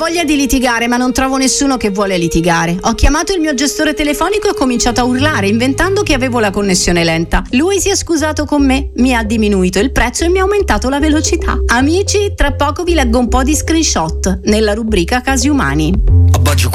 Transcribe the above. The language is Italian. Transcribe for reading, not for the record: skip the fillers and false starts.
voglia di litigare, ma non trovo nessuno che vuole litigare. Ho chiamato il mio gestore telefonico e ho cominciato a urlare, inventando che avevo la connessione lenta. Lui si è scusato con me, mi ha diminuito il prezzo e mi ha aumentato la velocità. Amici, tra poco vi leggo un po' di screenshot nella rubrica Casi Umani.